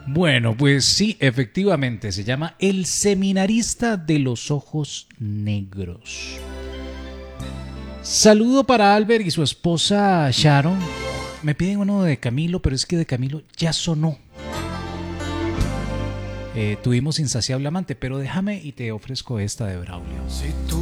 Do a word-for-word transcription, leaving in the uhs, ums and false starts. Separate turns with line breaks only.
Bueno, pues sí, efectivamente, se llama El Seminarista de los Ojos Negros. Saludo para Albert y su esposa Sharon. Me piden uno de Camilo, pero es que de Camilo ya sonó. Eh, tuvimos Insaciable Amante, pero déjame y te ofrezco esta de Braulio.
Si tú